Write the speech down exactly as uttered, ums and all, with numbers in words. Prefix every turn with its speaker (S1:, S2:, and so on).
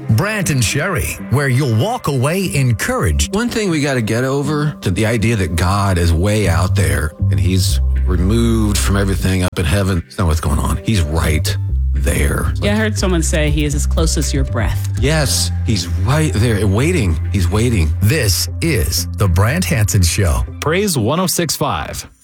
S1: Brant and Sherry, where you'll walk away encouraged.
S2: One thing we got to get over to the idea that God is way out there and he's removed from everything up in heaven. That's not what's going on. He's right there.
S3: Yeah, I heard someone say he is as close as your breath.
S2: Yes, he's right there, waiting. He's waiting.
S1: This is the Brant Hansen Show.
S4: Praise one oh six point five.